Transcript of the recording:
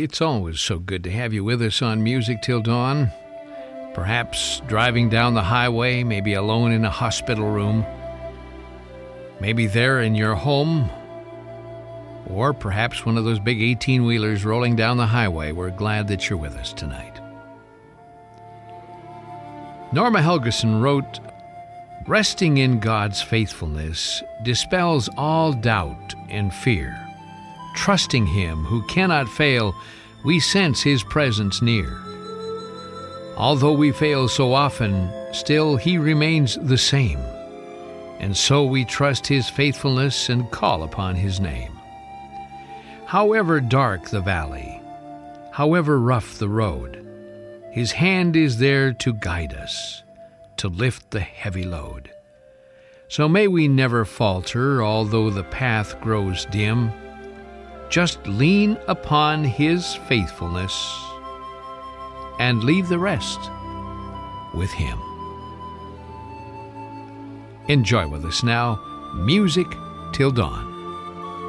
It's always so good to have you with us on Music Till Dawn. Perhaps driving down the highway, maybe alone in a hospital room, maybe there in your home, or perhaps one of those big 18-wheelers rolling down the highway. We're glad that you're with us tonight. Norma Helgeson wrote, "Resting in God's faithfulness dispels all doubt and fear. Trusting Him who cannot fail, we sense His presence near. Although we fail so often, still He remains the same. And so we trust His faithfulness and call upon His name. However dark the valley, however rough the road, His hand is there to guide us, to lift the heavy load. So may we never falter, although the path grows dim. Just lean upon His faithfulness and leave the rest with Him." Enjoy with us now, Music Till Dawn.